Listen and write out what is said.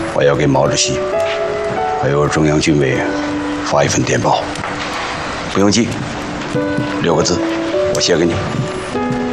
我要给毛主席还有中央军委发一份电报，不用记，6个字，我写给你。